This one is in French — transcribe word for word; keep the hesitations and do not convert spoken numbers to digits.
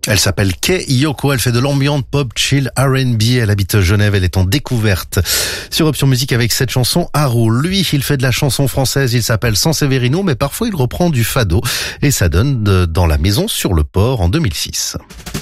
Elle s'appelle Kei Yoko, elle fait de l'ambiance pop, chill, R and B, elle habite Genève, elle est en découverte sur Option Musique avec cette chanson Haru. Lui, il fait de la chanson française, il s'appelle Sanseverino, mais parfois il reprend du fado et ça donne de, dans la maison sur le port en deux mille six.